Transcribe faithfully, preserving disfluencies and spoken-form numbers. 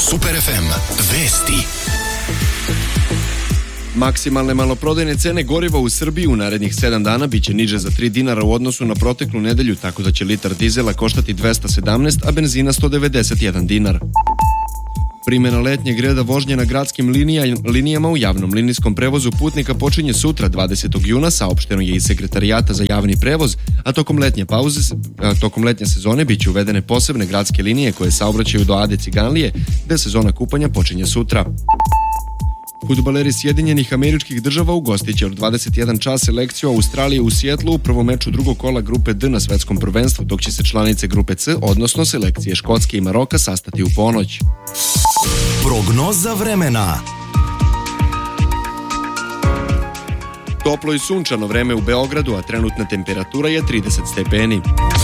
Super ef em vesti. Maksimalne maloprodajne cene goriva u Srbiji u narednih sedam dana biće niže za tri dinara u odnosu na proteklu nedelju, tako da će litar dizela koštati dvesta sedamnaest, a benzina sto devedeset jedan dinar. Primjena letnjeg reda vožnje na gradskim linija, linijama u javnom linijskom prevozu putnika počinje sutra dvadesetog juna, saopšteno je iz Sekretarijata za javni prevoz, a tokom letnje pauze, a tokom letnje sezone biće uvedene posebne gradske linije koje saobraćaju do Ade Ciganlije, gde sezona kupanja počinje sutra. Fudbaleri Sjedinjenih Američkih Država ugostit će od dvadeset jedan čas selekciju Australije u Sijetlu u prvom meču drugog kola grupe D na svetskom prvenstvu, dok će se članice grupe C, odnosno selekcije Škotske i Maroka, sastati u ponoć. Prognoza vremena. Toplo i sunčano vreme u Beogradu, a trenutna temperatura je trideset stepeni.